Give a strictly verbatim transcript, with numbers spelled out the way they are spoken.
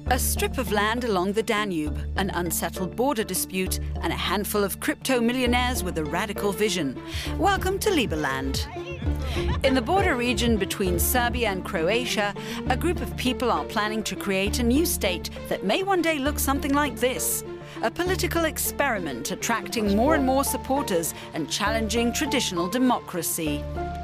A strip of land along the Danube, an unsettled border dispute, and a handful of crypto millionaires with a radical vision. Welcome to Liberland. In the border region between Serbia and Croatia, a group of people are planning to create a new state that may one day look something like this. A political experiment attracting more and more supporters and challenging traditional democracy.